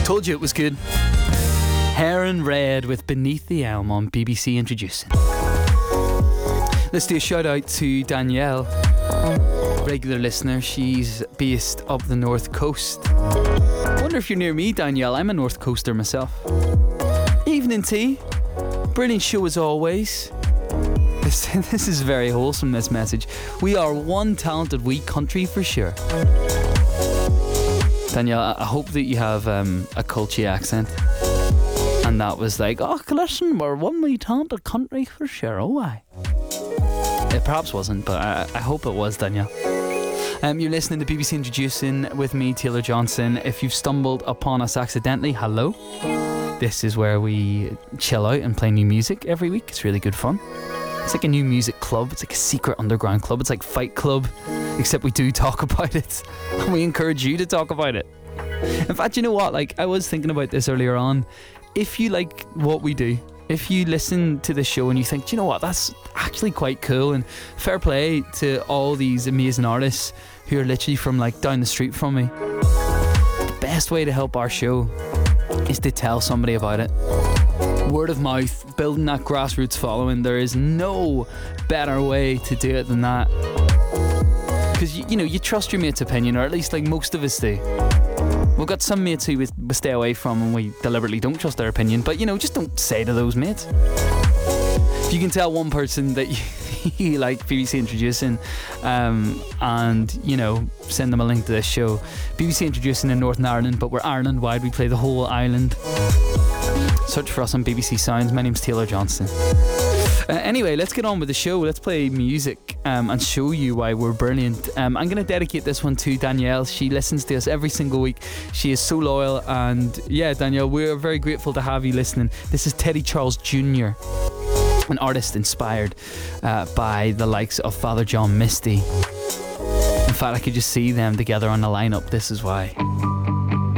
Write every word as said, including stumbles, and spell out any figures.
Told you it was good. Heron Red with Beneath the Elm on B B C Introducing. Let's do a shout out to Danielle, regular listener. She's based up the north coast. I wonder if you're near me, Danielle. I'm a north coaster myself. Evening tea. Brilliant show as always. This, this is very wholesome, this message. We are one talented wee country for sure. Danielle, I hope that you have um, a Culture accent. And that was like, oh, listen, we're one wee talented country for sure. Oh, aye. It perhaps wasn't, but I, I hope it was, Danielle. Um, you're listening to B B C Introducing with me, Taylor Johnson. If you've stumbled upon us accidentally, hello. This is where we chill out and play new music every week. It's really good fun. It's like a new music club. It's like a secret underground club. It's like Fight Club, except we do talk about it. And we encourage you to talk about it. In fact, you know what? Like, I was thinking about this earlier on. If you like what we do, if you listen to the show and you think, do you know what, that's actually quite cool, and fair play to all these amazing artists who are literally from like down the street from me. The best way to help our show is to tell somebody about it. Word of mouth, building that grassroots following. There is no better way to do it than that. Because, you, you know, you trust your mate's opinion, or at least like most of us do. We've got some mates who we, we stay away from and we deliberately don't trust their opinion, but, you know, just don't say to those mates. If you can tell one person that you, you like B B C Introducing, um, and, you know, send them a link to this show. B B C Introducing in Northern Ireland, but we're Ireland wide. We play the whole island. Search for us on B B C Sounds. My name's Taylor Johnson. Uh, anyway, let's get on with the show. Let's play music um, and show you why we're brilliant. Um, I'm going to dedicate this one to Danielle. She listens to us every single week. She is so loyal, and yeah, Danielle, we're very grateful to have you listening. This is Teddy Charles Junior, an artist inspired uh, by the likes of Father John Misty. In fact, I could just see them together on the lineup. This is why.